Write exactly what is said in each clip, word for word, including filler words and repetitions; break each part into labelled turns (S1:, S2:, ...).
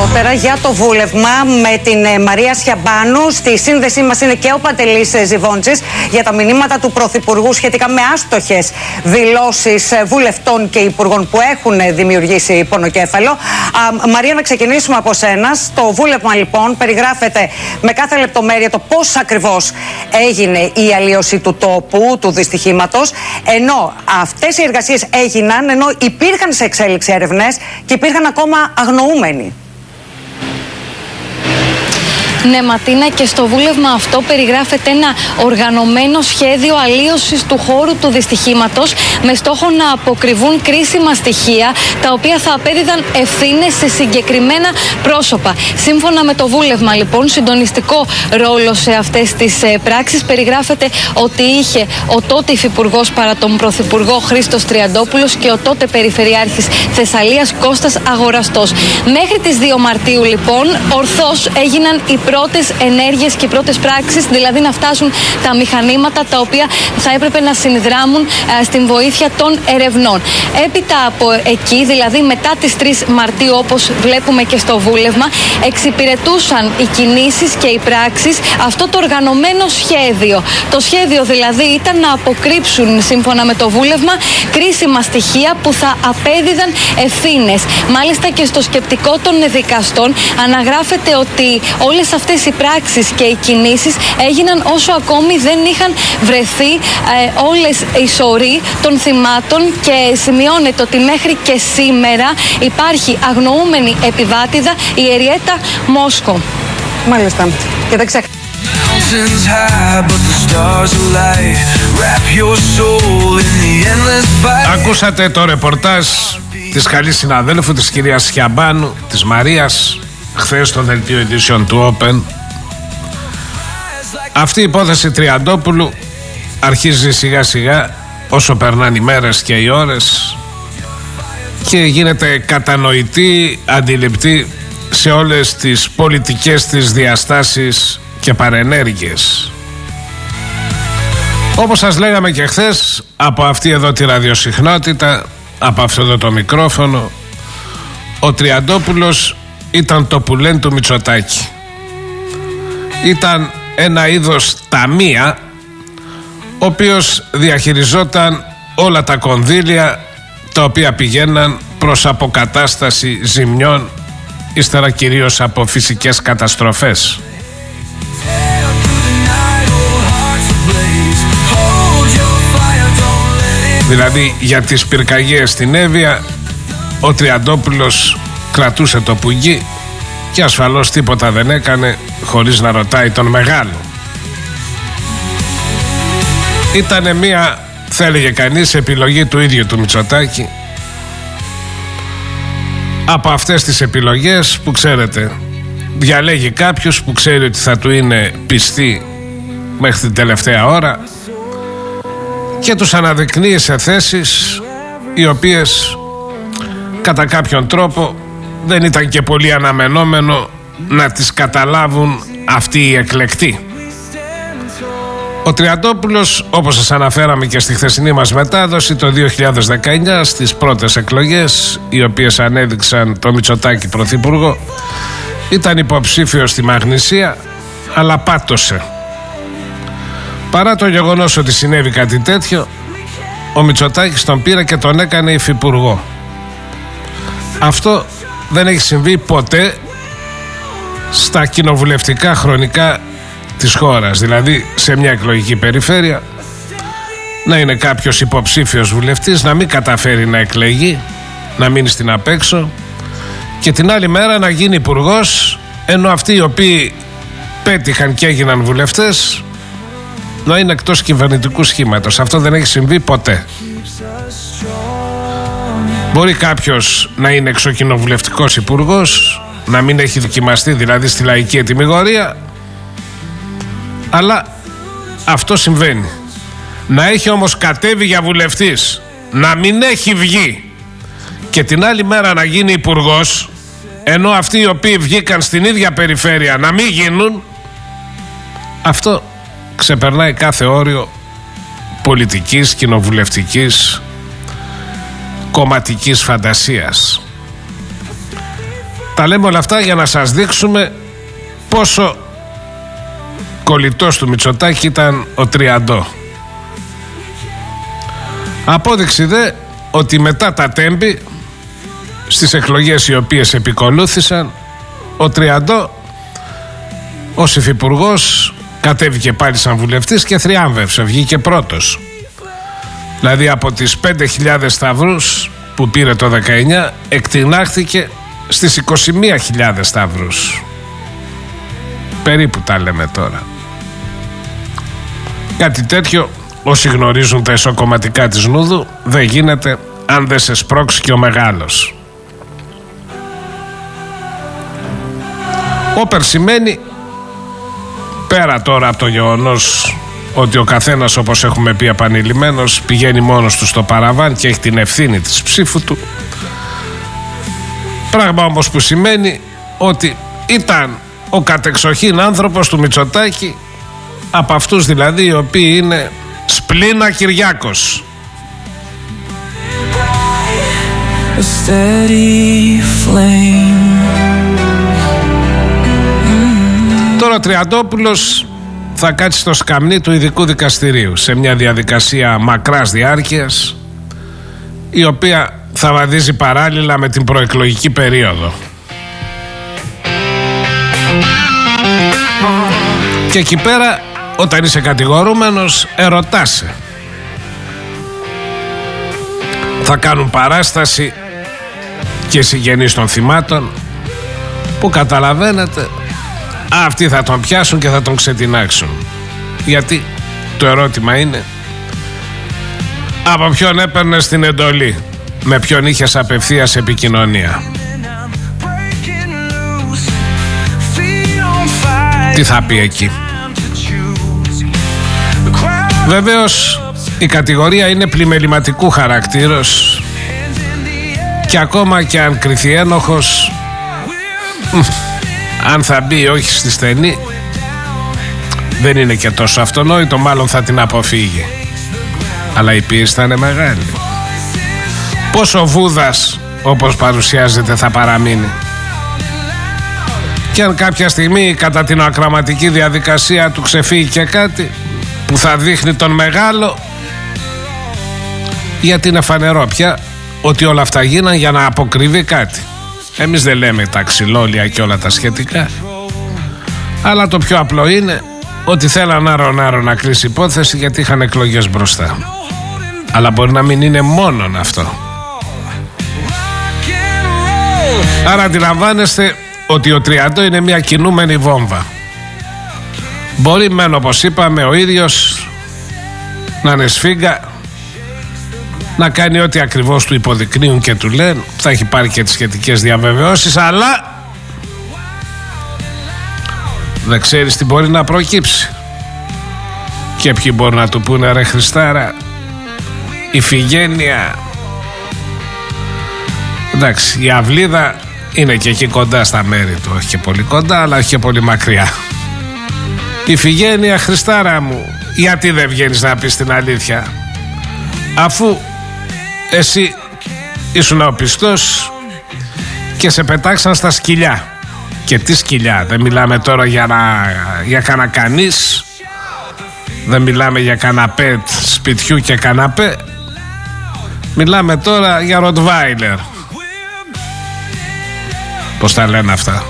S1: περισσότερα για το βούλευμα με την Μαρία Σιαμπάνου. Στη σύνδεσή μας είναι και ο Παντελής Ζιβόντσης για τα μηνύματα του Πρωθυπουργού σχετικά με άστοχες δηλώσεις βουλευτών και υπουργών που έχουν δημιουργήσει πονοκέφαλο. Α, Μαρία, να ξεκινήσουμε από σένα. Στο βούλευμα, λοιπόν, περιγράφεται με κάθε λεπτομέρεια το πώς ακριβώς έγινε η αλλίωση του τόπου, του δυστυχήματος, ενώ αυτές οι εργασίες έγιναν ενώ υπήρχαν σε εξέλιξη έρευνες και υπήρχαν ακόμα αγνοούμενοι.
S2: Ναι, Ματίνα, και στο βούλευμα αυτό περιγράφεται ένα οργανωμένο σχέδιο αλλίωσης του χώρου του δυστυχήματος με στόχο να αποκρυβούν κρίσιμα στοιχεία τα οποία θα απέδιδαν ευθύνες σε συγκεκριμένα πρόσωπα. Σύμφωνα με το βούλευμα, λοιπόν, συντονιστικό ρόλο σε αυτές τις ε, πράξεις περιγράφεται ότι είχε ο τότε υφυπουργός παρά τον πρωθυπουργό Χρήστος Τριαντόπουλος και ο τότε περιφερειάρχης Θεσσαλίας Κώστας Αγοραστός. Μέχρι τις δύο Μαρτίου, λοιπόν, ορθώς έγιναν οι πρώτες ενέργειες και οι πρώτες πράξεις, δηλαδή να φτάσουν τα μηχανήματα τα οποία θα έπρεπε να συνδράμουν α, στην βοήθεια των ερευνών. Έπειτα από εκεί, δηλαδή μετά τις τρεις Μαρτίου, όπως βλέπουμε και στο βούλευμα, εξυπηρετούσαν οι κινήσεις και οι πράξεις αυτό το οργανωμένο σχέδιο. Το σχέδιο δηλαδή ήταν να αποκρύψουν, σύμφωνα με το βούλευμα, κρίσιμα στοιχεία που θα απέδιδαν ευθύνες. Μάλιστα και στο σκεπτικό των δικαστών αναγράφεται ότι όλες αυτές οι πράξεις και οι κινήσεις έγιναν όσο ακόμη δεν είχαν βρεθεί ε, όλες οι σωροί των θυμάτων και σημειώνεται ότι μέχρι και σήμερα υπάρχει αγνοούμενη επιβάτηδα, η Εριέτα Μόσκο.
S1: Μάλιστα. Και δεν ξέχασα.
S3: Ακούσατε το ρεπορτάζ της καλής συναδέλφου της κυρίας Σιαμπάνου, της Μαρίας, χθες στο δελτίο ειδήσεων του Open. Αυτή η υπόθεση Τριαντόπουλου αρχίζει σιγά σιγά όσο περνάνε οι μέρες και οι ώρες και γίνεται κατανοητή, αντιληπτή σε όλες τις πολιτικές της διαστάσεις και παρενέργειες. Όπως σας λέγαμε και χθες, από αυτή εδώ τη ραδιοσυχνότητα, από αυτό εδώ το μικρόφωνο, ο Τριαντόπουλος ήταν το πουλέν του Μητσοτάκη. Ήταν ένα είδος ταμεία, ο οποίος διαχειριζόταν όλα τα κονδύλια τα οποία πηγαίναν προς αποκατάσταση ζημιών, ύστερα κυρίως από φυσικές καταστροφές. Δηλαδή για τις πυρκαγιές στην Εύβοια ο Τριαντόπουλος κρατούσε το πουγγί και ασφαλώς τίποτα δεν έκανε χωρίς να ρωτάει τον μεγάλο. Ήτανε μία, θα έλεγε κανείς, επιλογή του ίδιου του Μητσοτάκη. Από αυτές τις επιλογές που ξέρετε, διαλέγει κάποιους που ξέρει ότι θα του είναι πιστοί μέχρι την τελευταία ώρα και τους αναδεικνύει σε θέσεις οι οποίες κατά κάποιον τρόπο δεν ήταν και πολύ αναμενόμενο να τις καταλάβουν αυτοί οι εκλεκτοί. Ο Τριαντόπουλος, όπως σας αναφέραμε και στη χθεσινή μας μετάδοση, το δύο χιλιάδες δεκαεννιά στις πρώτες εκλογές, οι οποίες ανέδειξαν το Μητσοτάκη πρωθυπουργό, ήταν υποψήφιος στη Μαγνησία, αλλά πάτωσε. Παρά το γεγονός ότι συνέβη κάτι τέτοιο, ο Μητσοτάκης τον πήρε και τον έκανε υφυπουργό. Αυτό δεν έχει συμβεί ποτέ στα κοινοβουλευτικά χρονικά της χώρας. Δηλαδή σε μια εκλογική περιφέρεια να είναι κάποιος υποψήφιος βουλευτής, να μην καταφέρει να εκλεγεί, να μείνει στην απέξω και την άλλη μέρα να γίνει υπουργός, ενώ αυτοί οι οποίοι πέτυχαν και έγιναν βουλευτές να είναι εκτός κυβερνητικού σχήματος. Αυτό δεν έχει συμβεί ποτέ. Μπορεί κάποιος να είναι εξοκοινοβουλευτικός υπουργός, να μην έχει δοκιμαστεί δηλαδή στη λαϊκή ετυμηγορία, αλλά αυτό συμβαίνει. Να έχει όμως κατέβει για βουλευτής, να μην έχει βγει και την άλλη μέρα να γίνει υπουργός, ενώ αυτοί οι οποίοι βγήκαν στην ίδια περιφέρεια να μην γίνουν, αυτό ξεπερνάει κάθε όριο πολιτικής, κοινοβουλευτικής, κομματικής φαντασίας. Τα λέμε όλα αυτά για να σας δείξουμε πόσο κολλητός του Μητσοτάκη ήταν ο Τριαντό. Απόδειξη δε ότι μετά τα τέμπη, στις εκλογές οι οποίες επικολούθησαν, ο Τριαντό ως υφυπουργός κατέβηκε πάλι σαν βουλευτής και θριάμβευσε, βγήκε πρώτος. Δηλαδή από τις πέντε χιλιάδες σταυρούς που πήρε το δεκαεννιά εκτινάχθηκε στις είκοσι μία χιλιάδες σταυρούς. Περίπου τα λέμε τώρα. Κάτι τέτοιο, όσοι γνωρίζουν τα εσωκομματικά της Νούδου, δεν γίνεται αν δεν σε σπρώξει και ο μεγάλος. Όπερ σημαίνει, πέρα τώρα από το γεγονός ότι ο καθένας, όπως έχουμε πει επανειλημμένος, πηγαίνει μόνος του στο παραβάν και έχει την ευθύνη της ψήφου του, πράγμα όμως που σημαίνει ότι ήταν ο κατεξοχήν άνθρωπος του Μητσοτάκη, από αυτούς δηλαδή οι οποίοι είναι Σπλίνα Κυριάκος. Τώρα ο Τριαντόπουλος θα κάτσει στο σκαμνί του ειδικού δικαστηρίου σε μια διαδικασία μακράς διάρκειας, η οποία θα βαδίζει παράλληλα με την προεκλογική περίοδο. Και εκεί πέρα, όταν είσαι κατηγορούμενος, ερωτάσαι. Θα κάνουν παράσταση και οι συγγενείς των θυμάτων, που καταλαβαίνετε, αυτοί θα τον πιάσουν και θα τον ξετινάξουν. Γιατί το ερώτημα είναι, από ποιον έπαιρνες την εντολή, με ποιον είχες απευθείας επικοινωνία. Τι θα πει εκεί. Βεβαίως η κατηγορία είναι πλημεληματικού χαρακτήρος και ακόμα και αν κριθεί ένοχος, αν θα μπει όχι στη στενή, δεν είναι και τόσο αυτονόητο, μάλλον θα την αποφύγει. Αλλά η πίεση θα είναι μεγάλη. Πόσο Βούδας, όπως παρουσιάζεται, θα παραμείνει. Και αν κάποια στιγμή κατά την ακραματική διαδικασία του ξεφύγει και κάτι που θα δείχνει τον μεγάλο, γιατί είναι φανερό πια ότι όλα αυτά γίναν για να αποκρυβεί κάτι. Εμείς δεν λέμε τα ξυλόλια και όλα τα σχετικά, αλλά το πιο απλό είναι ότι θέλαν άρον-άρον να κλείσει υπόθεση γιατί είχαν εκλογές μπροστά. Αλλά μπορεί να μην είναι μόνον αυτό. Άρα αντιλαμβάνεστε ότι ο Τριαντό είναι μια κινούμενη βόμβα. Μπορεί μεν, όπως είπαμε, ο ίδιος να είναι σφίγγα, να κάνει ό,τι ακριβώς του υποδεικνύουν και του λένε, θα έχει πάρει και τις σχετικές διαβεβαιώσεις, αλλά δεν ξέρεις τι μπορεί να προκύψει. Και ποιοι μπορούν να του πούνε, ρε Χριστάρα, Ιφηγένεια. Εντάξει, η Αυλίδα είναι και εκεί κοντά στα μέρη του, όχι και πολύ κοντά, αλλά όχι και πολύ μακριά. Ιφηγένεια, Χριστάρα μου, γιατί δεν βγαίνεις να πεις την αλήθεια, αφού εσύ ήσουν ο πιστός και σε πετάξαν στα σκυλιά. Και τι σκυλιά, δεν μιλάμε τώρα για, να, για κανακανείς, δεν μιλάμε για καναπέ σπιτιού και καναπέ, μιλάμε τώρα για Ροτβάιλερ. Πώς τα λένε αυτά,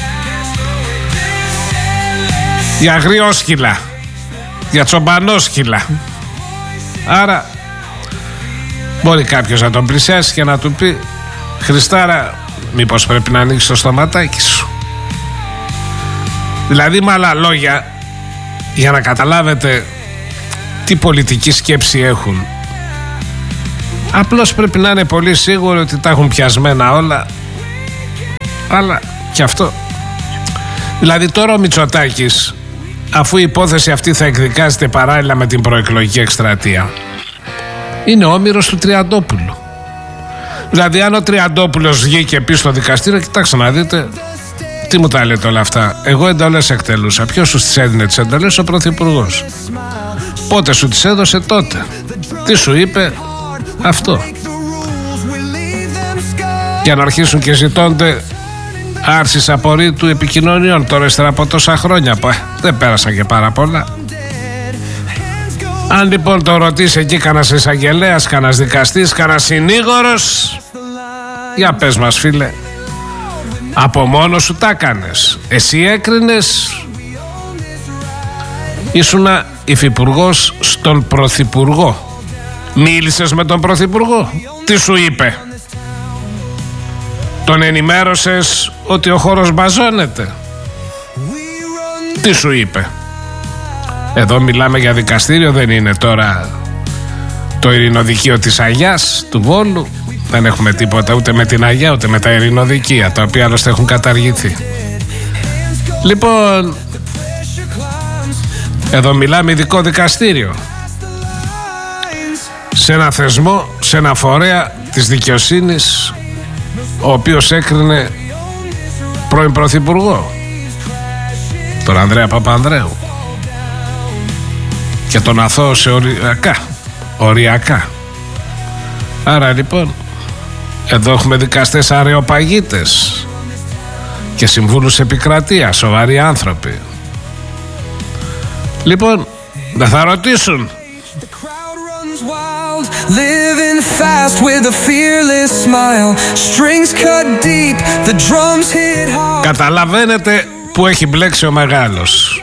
S3: για αγριόσκυλα, για τσομπανόσκυλα. Άρα μπορεί κάποιος να τον πλησιάσει και να του πει, Χριστάρα, μήπως πρέπει να ανοίξεις το στοματάκι σου. Δηλαδή, με άλλα λόγια, για να καταλάβετε τι πολιτική σκέψη έχουν, απλώς πρέπει να είναι πολύ σίγουροι ότι τα έχουν πιασμένα όλα. Αλλά και αυτό. Δηλαδή τώρα ο Μητσοτάκης, αφού η υπόθεση αυτή θα εκδικάζεται παράλληλα με την προεκλογική εκστρατεία, είναι όμηρος του Τριαντόπουλου. Δηλαδή αν ο Τριαντόπουλος βγει και πει στο δικαστήριο, κοιτάξτε να δείτε, τι μου τα λέτε όλα αυτά, εγώ εντολές εκτελούσα. Ποιος σου τις έδινε τις εντολές? Ο Πρωθυπουργός. Πότε σου τις έδωσε? Τότε. Τι σου είπε? Αυτό. Για να αρχίσουν και ζητώνται άρσης απορρίτου επικοινωνιών τώρα ύστερα από τόσα χρόνια. Δεν πέρασαν και πάρα πολλά. Αν λοιπόν το ρωτήσει εκεί κανένας εισαγγελέας, κανένας δικαστής, κανένας συνήγορος, για πες μας φίλε, από μόνος σου τα έκανες? Εσύ έκρινες? Ήσουνα υφυπουργός στον πρωθυπουργό. Μίλησες με τον πρωθυπουργό? Τι σου είπε? Τον ενημέρωσες ότι ο χώρος μπαζώνεται? Τι σου είπε? Εδώ μιλάμε για δικαστήριο, δεν είναι τώρα το ειρηνοδικείο της Αγιάς του Βόλου. Δεν έχουμε τίποτα ούτε με την Αγιά ούτε με τα ειρηνοδικεία, τα οποία άλλωστε έχουν καταργηθεί. Λοιπόν, εδώ μιλάμε ειδικό δικαστήριο, σε ένα θεσμό, σε ένα φορέα της δικαιοσύνης, ο οποίος έκρινε πρώην πρωθυπουργό, τον Ανδρέα Παπανδρέου, και τον αθώο σε οριακά, οριακά. Άρα λοιπόν εδώ έχουμε δικαστές αρεοπαγίτες και συμβούλους επικρατείας, σοβαροί άνθρωποι. Λοιπόν, δεν θα ρωτήσουν? Καταλαβαίνετε που έχει μπλέξει ο μεγάλος.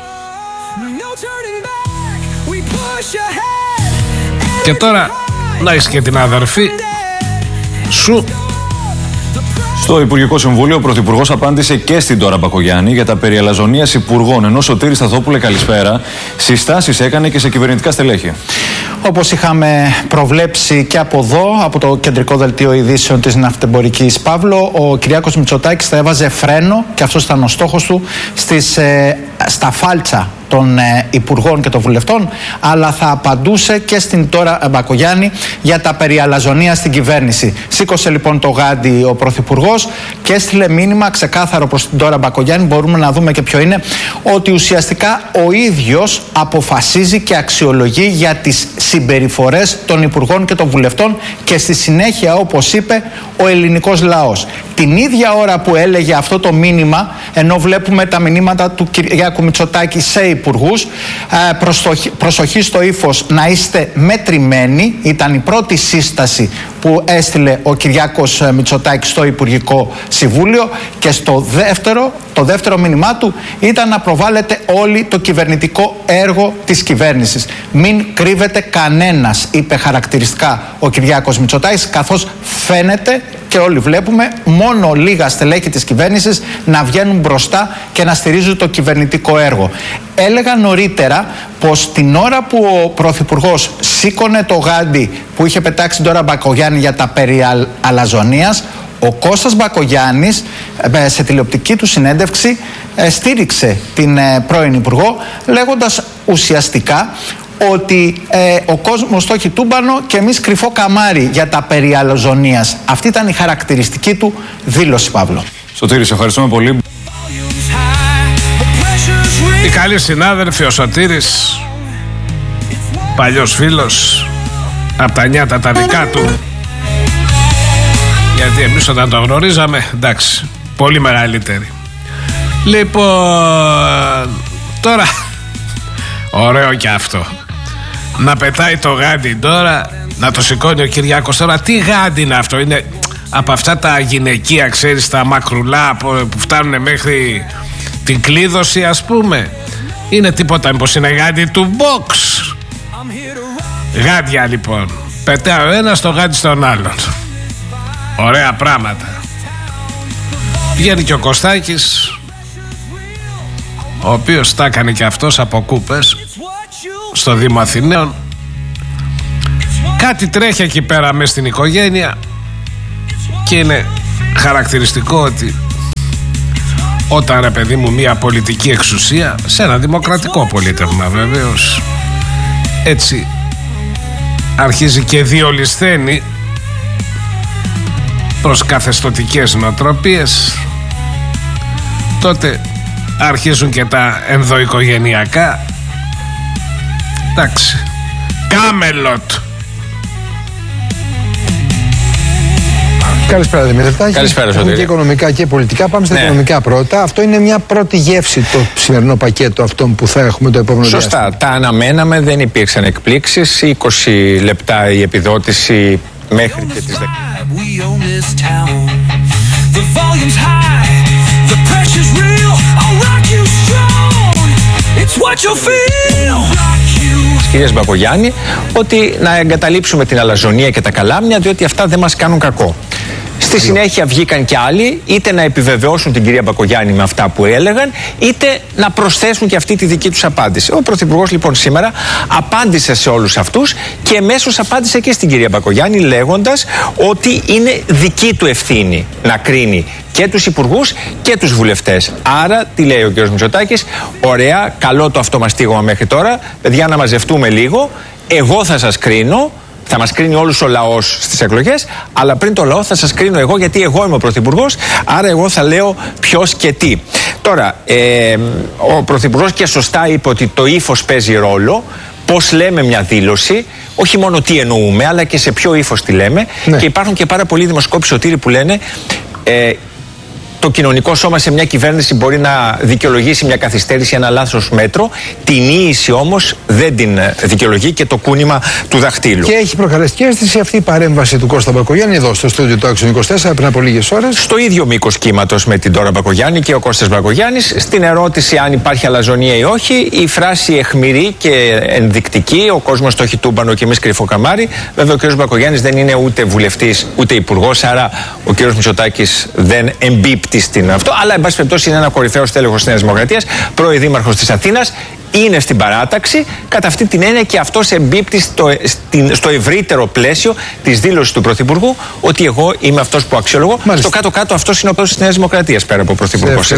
S3: Και τώρα να έχεις και την αδερφή σου.
S4: Στο Υπουργικό Συμβούλιο, ο Πρωθυπουργός απάντησε και στην Ντόρα Μπακογιάννη για τα περί αλαζονίας υπουργών. Ενώ Σωτήρη Σταθόπουλε, καλησπέρα, συστάσεις έκανε και σε κυβερνητικά στελέχη.
S5: Όπως είχαμε προβλέψει και από εδώ, από το κεντρικό δελτίο ειδήσεων της ναυτεμπορικής Παύλο, ο Κυριάκος Μητσοτάκης θα έβαζε φρένο, και αυτός ήταν ο στόχος του, στις, ε, στα φάλτσα των ε, υπουργών και των βουλευτών, αλλά θα απαντούσε και στην Ντόρα Μπακογιάννη για τα περί αλαζονίας στην κυβέρνηση. Σήκωσε λοιπόν το γάντι ο Πρωθυπουργός και έστειλε μήνυμα ξεκάθαρο προς την Ντόρα Μπακογιάννη, μπορούμε να δούμε και ποιο είναι, ότι ουσιαστικά ο ίδιος αποφασίζει και αξιολογεί για τις συμπεριφορές των υπουργών και των βουλευτών και στη συνέχεια, όπως είπε, ο ελληνικός λαός. Την ίδια ώρα που έλεγε αυτό το μήνυμα, ενώ βλέπουμε τα μηνύματα του Κυριάκου Μητσοτάκη σε υπουργούς, προσοχή, προσοχή στο ύφος, να είστε μετρημένοι, ήταν η πρώτη σύσταση που έστειλε ο Κυριάκος Μητσοτάκης στο Υπουργικό Συμβούλιο, και στο δεύτερο, το δεύτερο μήνυμά του ήταν να προβάλλετε όλοι το κυβερνητικό έργο της κυβέρνησης. Μην κρύβεται κανένας, είπε χαρακτηριστικά ο Κυριάκος Μητσοτάκης, καθώς φαίνεται και όλοι βλέπουμε μόνο λίγα στελέχη της κυβέρνησης να βγαίνουν μπροστά και να στηρίζουν το κυβερνητικό έργο. Έλεγα νωρίτερα πως την ώρα που ο Πρωθυπουργός σήκωνε το γάντι που είχε πετάξει τώρα Μπακογιάννη για τα περί αλαζονίας, ο Κώστας Μπακογιάννης σε τηλεοπτική του συνέντευξη στήριξε την πρώην Υπουργό, λέγοντας ουσιαστικά ότι ε, ο κόσμος το έχει τούμπανο και εμείς κρυφό καμάρι για τα περί αλαζονίας. Αυτή ήταν η χαρακτηριστική του δήλωση, Παύλο.
S4: Σωτήρη, σε ευχαριστούμε πολύ.
S3: Η καλή συνάδελφη, ο Σωτήρης, παλιός φίλος, από τα νιάτα τα δικά του, γιατί εμείς όταν το γνωρίζαμε, εντάξει, πολύ μεγαλύτεροι. Λοιπόν, τώρα, ωραίο και αυτό, να πετάει το γάντι τώρα, να το σηκώνει ο Κυριάκος τώρα. Τι γάντι είναι αυτό? Είναι από αυτά τα γυναικεία, ξέρεις, τα μακρουλά που φτάνουν μέχρι την κλείδωση, ας πούμε? Είναι τίποτα, μήπως είναι γάντι του box? Γάντια λοιπόν, πετάει ο ένας το γάντι στον άλλον. Ωραία πράγματα. Βγαίνει και ο Κωστάκης, ο οποίος τα έκανε και αυτός από κούπες στο Δήμο Αθηναίων. Κάτι τρέχει εκεί πέρα μες στην οικογένεια, και είναι χαρακτηριστικό ότι όταν, ρε παιδί μου, μια πολιτική εξουσία, σε ένα δημοκρατικό πολίτευμα βεβαίως, έτσι αρχίζει και διολυσθένει προς καθεστωτικές νοοτροπίες, τότε αρχίζουν και τα ενδοοικογενειακά. Εντάξει, Κάμελοτ.
S6: Καλησπέρα Δημήτρη.
S7: Καλησπέρα Σωτήρη.
S6: Και οικονομικά και πολιτικά. Πάμε στα ναι. οικονομικά πρώτα. Αυτό είναι μια πρώτη γεύση το σημερινό πακέτο αυτό που θα έχουμε το επόμενο διάστημα.
S7: Σωστά. Διάστημα. Τα αναμέναμε, δεν υπήρξαν εκπλήξεις. είκοσι λεπτά η επιδότηση μέχρι και τις δέκα. Κυρίες Μπακογιάννη, ότι να εγκαταλείψουμε την αλαζονία και τα καλάμια, διότι αυτά δεν μας κάνουν κακό. Στη συνέχεια βγήκαν και άλλοι, είτε να επιβεβαιώσουν την κυρία Μπακογιάννη με αυτά που έλεγαν, είτε να προσθέσουν και αυτή τη δική τους απάντηση. Ο Πρωθυπουργός λοιπόν σήμερα απάντησε σε όλους αυτούς και εμέσως απάντησε και στην κυρία Μπακογιάννη, λέγοντας ότι είναι δική του ευθύνη να κρίνει και τους υπουργούς και τους βουλευτές. Άρα, τι λέει ο κ. Μητσοτάκης, ωραία, καλό το αυτό μαστίγωμα μέχρι τώρα, παιδιά να μαζευτούμε λίγο, εγώ θα σας κρίνω. Θα μας κρίνει όλους ο λαός στις εκλογές, αλλά πριν το λαό θα σας κρίνω εγώ, γιατί εγώ είμαι ο Πρωθυπουργός, άρα εγώ θα λέω ποιος και τι. Τώρα, ε, ο Πρωθυπουργός και σωστά είπε ότι το ύφος παίζει ρόλο, πώς λέμε μια δήλωση, όχι μόνο τι εννοούμε, αλλά και σε ποιο ύφος τη λέμε. Ναι. Και υπάρχουν και πάρα πολλοί δημοσκόποι, Σωτήρη, που λένε ε, το κοινωνικό σώμα σε μια κυβέρνηση μπορεί να δικαιολογήσει μια καθυστέρηση, ένα λάθος μέτρο. Την ίηση όμως δεν την δικαιολογεί και το κούνημα του δαχτύλου.
S6: Και έχει προκαλέσει και αίσθηση αυτή η παρέμβαση του Κώστα Μπακογιάννη εδώ στο στούντιο του Άξιον είκοσι τέσσερα πριν από λίγες ώρες.
S7: Στο ίδιο μήκος κύματος με την Ντόρα Μπακογιάννη και ο Κώστας Μπακογιάννης. Στην ερώτηση αν υπάρχει αλαζονία ή όχι, η φράση αιχμηρή και ενδεικτική, ο κόσμος το έχει τούμπανο και εμείς κρυφό καμάρι. Βέβαια ο κ. Μπακογιάννης δεν είναι ούτε βουλευτής ούτε υπουργός, άρα ο κ. Μητσοτάκης δεν εμπίπτει στην αυτό, αλλά εν πάση περιπτώσει είναι ένα κορυφαίο στέλεχος της Νέας Δημοκρατίας, πρώην δήμαρχος της Αθήνας, είναι στην παράταξη. Κατά αυτή την έννοια και αυτός εμπίπτει στο, στην, στο ευρύτερο πλαίσιο της δήλωσης του Πρωθυπουργού ότι εγώ είμαι αυτός που αξιολογώ. Μάλιστα. Στο κάτω-κάτω αυτός είναι ο πρόεδρος της Νέας Δημοκρατίας πέρα από Πρωθυπουργός.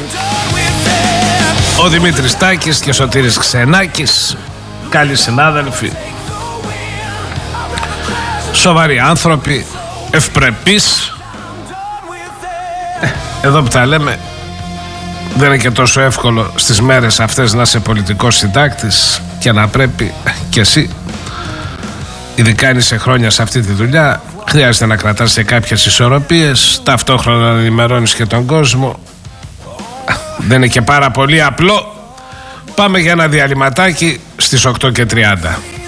S3: Ο Δημήτρης Τάκης και ο Σωτήρης Ξενάκης, καλοί συνάδελφοι, σοβαροί άνθρωποι, ευπρεπείς. Εδώ που τα λέμε, δεν είναι και τόσο εύκολο στις μέρες αυτές να είσαι πολιτικός συντάκτης και να πρέπει και εσύ, ειδικά αν είσαι χρόνια σε αυτή τη δουλειά, χρειάζεται να κρατάς σε κάποιες ισορροπίες, ταυτόχρονα να ενημερώνεις και τον κόσμο. Δεν είναι και πάρα πολύ απλό. Πάμε για ένα διαλυματάκι στις οκτώ και τριάντα.